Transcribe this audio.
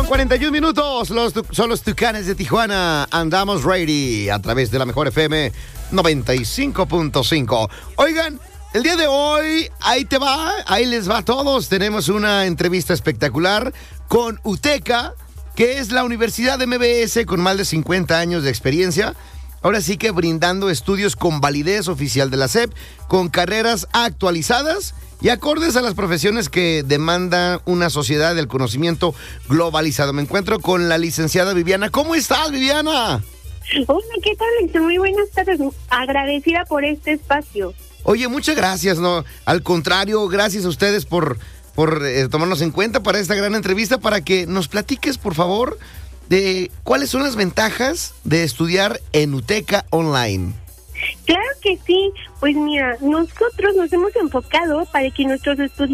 41 minutos. Son los Tucanes de Tijuana. Andamos ready a través de la Mejor FM 95.5. Oigan, el día de hoy, ahí les va a todos. Tenemos una entrevista espectacular con UTECA, que es la Universidad de MBS con más de 50 años de experiencia. Ahora sí que brindando estudios con validez oficial de la SEP, con carreras actualizadas y acordes a las profesiones que demanda una sociedad del conocimiento globalizado. Me encuentro con la licenciada Viviana. ¿Cómo estás, Viviana? Hola, ¿qué tal, Héctor? Muy buenas tardes. Agradecida por este espacio. Oye, muchas gracias, ¿no? Al contrario, gracias a ustedes por tomarnos en cuenta para esta gran entrevista, para que nos platiques, por favor, de cuáles son las ventajas de estudiar en UTECA Online. Claro que sí. Pues mira, nosotros nos hemos enfocado para que nuestros estudiantes